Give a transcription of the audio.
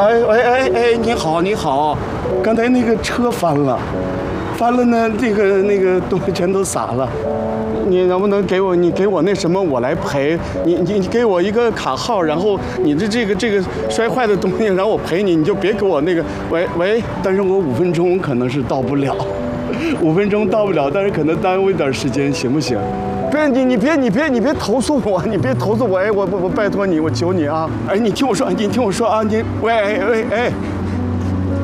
哎，你好，你好，刚才那个车翻了呢，那个东西全都洒了。你能不能给我那什么，我来赔？你给我一个卡号，然后你的这个摔坏的东西，然后我赔你，你就别给我那个喂，但是我5分钟可能是到不了，5分钟到不了，但是可能耽误一点时间，行不行？不是你别投诉我，你别投诉我，哎，我拜托你，我求你啊！哎，你听我说啊，你喂，